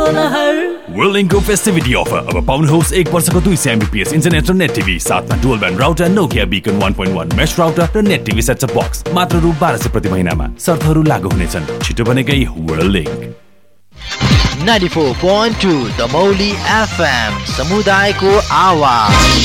Whirlingको फेस्टिभिटी offer अब पाउनुहोस् 1 वर्षको 200 Mbps internet र नेट टिभी साथमा dual band router Nokia Beacon 1.1 mesh router र net TV set top box मात्र रु 1200 प्रति महिनामा। शर्तहरू लागू हुनेछन्। छिटो बनेकै Whirling 94.2 दमौली FM समुदायको आवाज।